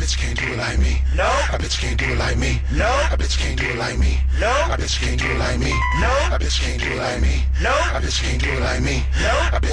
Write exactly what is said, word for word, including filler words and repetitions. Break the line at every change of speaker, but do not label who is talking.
bitch can't do it like me.
No.
A bitch can't do it like me.
No.
A bitch can't do it like me.
No.
A bitch can't do it like me.
No.
A bitch can't do it like me.
No.
A bitch can't do it like me.
No.
A bitch